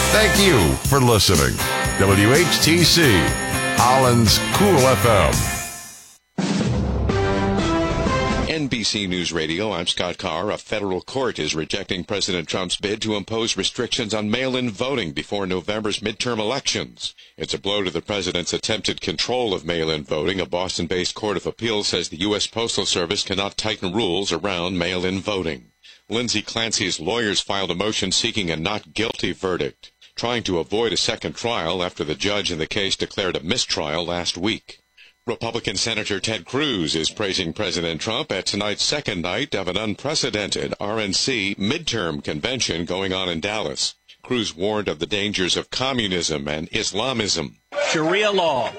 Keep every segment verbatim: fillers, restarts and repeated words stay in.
Thank you for listening. W H T C, Holland's Cool F M. N B C News Radio, I'm Scott Carr. A federal court is rejecting President Trump's bid to impose restrictions on mail-in voting before November's midterm elections. It's a blow to the president's attempted control of mail-in voting. A Boston-based court of appeals says the U S Postal Service cannot tighten rules around mail-in voting. Lindsay Clancy's lawyers filed a motion seeking a not guilty verdict, trying to avoid a second trial after the judge in the case declared a mistrial last week. Republican Senator Ted Cruz is praising President Trump at tonight's second night of an unprecedented R N C midterm convention going on in Dallas. Cruz warned of the dangers of communism and Islamism. Sharia law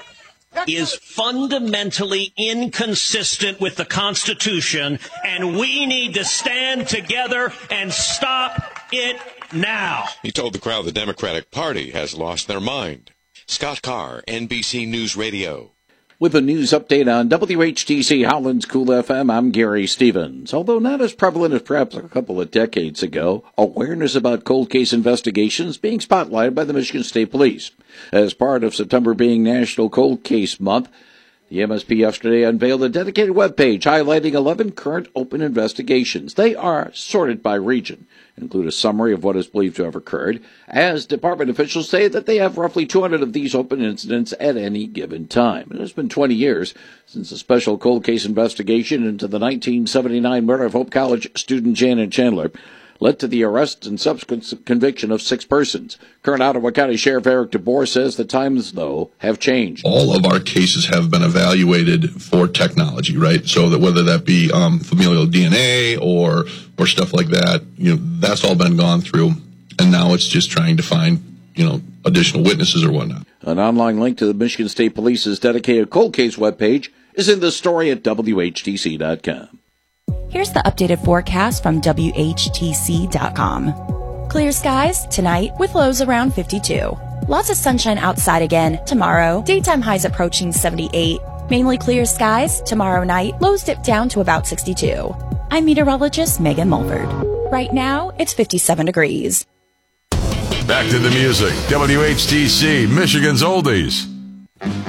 is fundamentally inconsistent with the Constitution, and we need to stand together and stop it now. He told the crowd the Democratic Party has lost their mind. Scott Carr, N B C News Radio. With a news update on W H T C Holland's Cool F M, I'm Gary Stevens. Although not as prevalent as perhaps a couple of decades ago, awareness about cold case investigations being spotlighted by the Michigan State Police. As part of September being National Cold Case Month, the M S P yesterday unveiled a dedicated webpage highlighting eleven current open investigations. They are sorted by region, include a summary of what is believed to have occurred, as department officials say that they have roughly two hundred of these open incidents at any given time. It has been twenty years since a special cold case investigation into the nineteen seventy-nine murder of Hope College student Janet Chandler led to the arrest and subsequent conviction of six persons. Current Ottawa County Sheriff Eric DeBoer says the times, though, have changed. All of our cases have been evaluated for technology, right? So that whether that be um, familial D N A or or stuff like that, you know, that's all been gone through, and now it's just trying to find, you know, additional witnesses or whatnot. An online link to the Michigan State Police's dedicated cold case webpage is in the story at W H T C dot com. Here's the updated forecast from W H T C dot com. Clear skies tonight with lows around fifty-two. Lots of sunshine outside again tomorrow. Daytime highs approaching seventy-eight. Mainly clear skies tomorrow night. Lows dip down to about sixty-two. I'm meteorologist Megan Mulford. Right now, it's fifty-seven degrees. Back to the music. W H T C, Michigan's Oldies.